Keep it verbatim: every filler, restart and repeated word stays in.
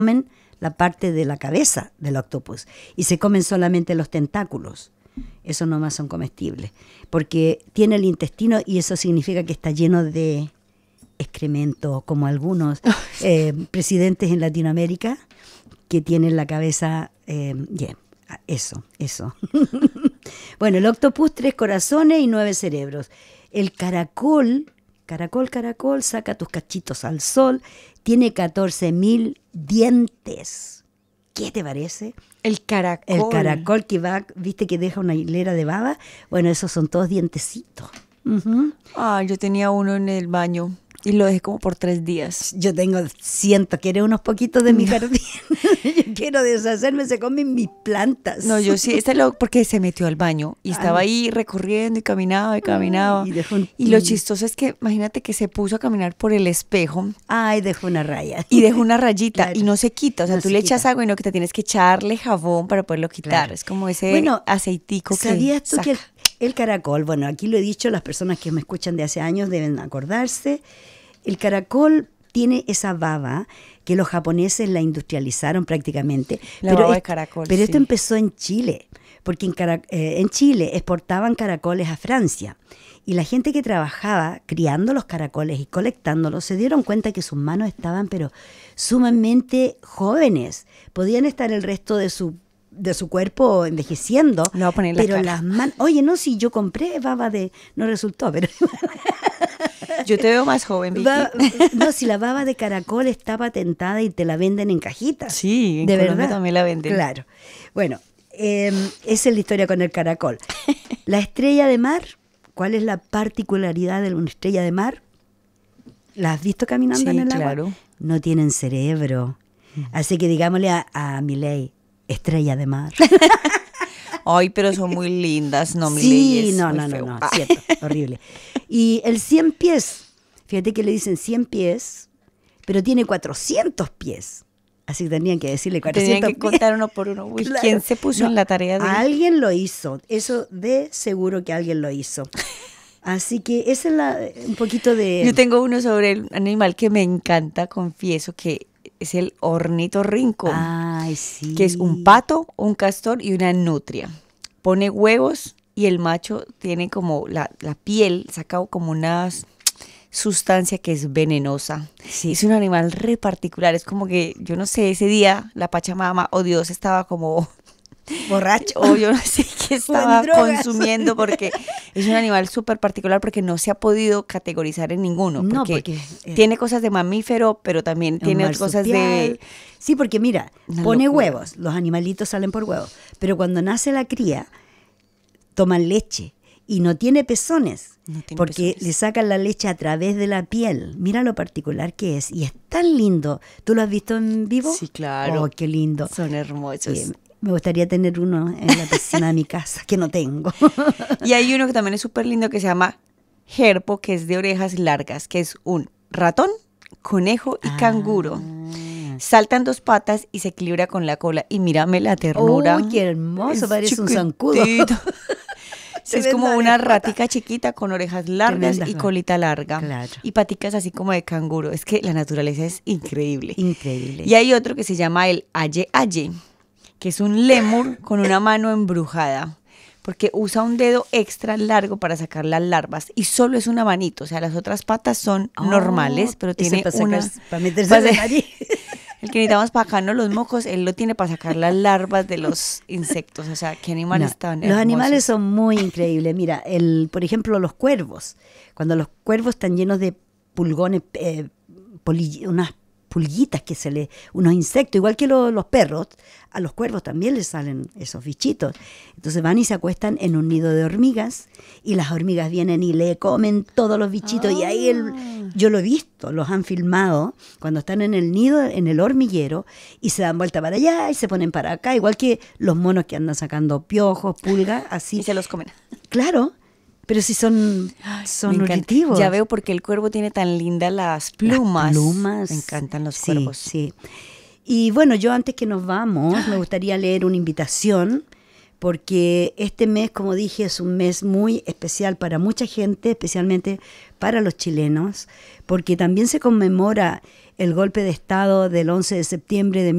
comen la parte de la cabeza del octopus y se comen solamente los tentáculos. Esos nomás son comestibles, porque tiene el intestino y eso significa que está lleno de excremento, como algunos eh, presidentes en Latinoamérica que tienen la cabeza eh, yeah, eso, eso. Bueno, el octopus, tres corazones y nueve cerebros. El caracol, caracol, caracol, saca tus cachitos al sol, tiene catorce mil dientes. ¿Qué te parece? El caracol. El caracol que va, viste que deja una hilera de baba. Bueno, esos son todos dientecitos. Uh-huh. Ah, yo tenía uno en el baño y lo dejé como por tres días. Yo tengo cientos, ¿quieres unos poquitos de mi jardín? Yo quiero deshacerme, se comen mis plantas. No, yo sí, este lo, porque se metió al baño y estaba Ay. ahí recorriendo y caminaba y caminaba. Ay, y, un... y lo chistoso es que, imagínate que se puso a caminar por el espejo. Ay, dejó una raya. Y dejó una rayita claro. y no se quita. O sea, no tú le echas quita. agua y no que te tienes que echarle jabón para poderlo quitar. Claro. Es como ese bueno, aceitico que ¿sabías tú saca. que el, el caracol, bueno, aquí lo he dicho, las personas que me escuchan de hace años deben acordarse, el caracol tiene esa baba que los japoneses la industrializaron prácticamente. La pero baba es, de caracol, Pero sí. esto empezó en Chile, porque en, Cara, eh, en Chile exportaban caracoles a Francia. Y la gente que trabajaba criando los caracoles y colectándolos se dieron cuenta que sus manos estaban pero sumamente jóvenes. Podían estar el resto de su de su cuerpo envejeciendo, no, voy a poner la pero cara. las manos, oye, no, si yo compré baba de, no resultó, pero yo te veo más joven, Vicky. Va, no, si la baba de caracol está patentada y te la venden en cajitas. Sí, en de Colombia verdad también la venden. Claro. Bueno, eh, esa es la historia con el caracol. La estrella de mar, ¿cuál es la particularidad de una estrella de mar? ¿La has visto caminando sí, en el claro. agua? No tienen cerebro. Así que digámosle a, a Milei, estrella de mar. Ay, pero son muy lindas, no, mi Sí, ley es no, muy no, no, feo. no, cierto, horrible. Y el cien pies, fíjate que le dicen cien pies, pero tiene cuatrocientos pies. Así que tenían que decirle cuatrocientos Tenían que pies. contar uno por uno. Uy, Claro. ¿quién se puso No, en la tarea de...? Alguien lo hizo, eso de seguro que alguien lo hizo. Así que esa es la, un poquito de... Yo tengo uno sobre el animal que me encanta, confieso que es el ornitorrinco. Ay, sí. Que es un pato, un castor y una nutria. Pone huevos y el macho tiene como la, la piel, saca como una sustancia que es venenosa. Sí. Es un animal re particular, es como que, yo no sé, ese día la Pachamama o Dios estaba como... borracho. O yo no sé qué estaba drogas. consumiendo porque es un animal súper particular porque no se ha podido categorizar en ninguno. No, porque, porque, eh, tiene cosas de mamífero, pero también tiene cosas de... Sí, porque mira, Una pone locura. huevos, los animalitos salen por huevos, pero cuando nace la cría, toman leche y no tiene pezones, No tiene porque pezones. le sacan la leche a través de la piel. Mira lo particular que es y es tan lindo. ¿Tú lo has visto en vivo? Sí, claro. Oh, qué lindo. Son hermosos. Eh, me gustaría tener uno en la piscina de mi casa, que no tengo. Y hay uno que también es súper lindo que se llama Herpo, que es de orejas largas, que es un ratón, conejo y Ah. canguro. Salta en dos patas y se equilibra con la cola. Y mírame la ternura. ¡Uy, qué hermoso! Es Parece un zancudo. chiquitito. Sí, es como Tremenda una pata. ratica chiquita con orejas largas Tremenda y pata. colita larga. Claro. Y paticas así como de canguro. Es que la naturaleza es increíble. Increíble. Y hay otro que se llama el aye aye, que es un lémur con una mano embrujada, porque usa un dedo extra largo para sacar las larvas y solo es una manito, o sea, las otras patas son Oh, normales, pero ese tiene para sacar- una... para meterse para- en la nariz. El que necesitamos para sacarnos los mocos, él lo tiene para sacar las larvas de los insectos, o sea, qué animales No, tan los hermosos. animales son muy increíbles. Mira, el, por ejemplo, los cuervos. Cuando los cuervos están llenos de pulgones, eh, poli- unas pulguitas que se le, unos insectos, igual que lo- los perros, a los cuervos también les salen esos bichitos. Entonces van y se acuestan en un nido de hormigas y las hormigas vienen y le comen todos los bichitos. Y ahí el, yo lo he visto, los han filmado cuando están en el nido, en el hormiguero, y se dan vuelta para allá y se ponen para acá, igual que los monos que andan sacando piojos, pulgas, así. Y se los comen. Claro, pero si son, son Me encanta. nutritivos. Ya veo por qué el cuervo tiene tan lindas las plumas. Las plumas. Me encantan los Sí, cuervos. Sí. Y bueno, yo antes que nos vamos, me gustaría leer una invitación porque este mes, como dije, es un mes muy especial para mucha gente, especialmente para los chilenos, porque también se conmemora el golpe de Estado del once de septiembre de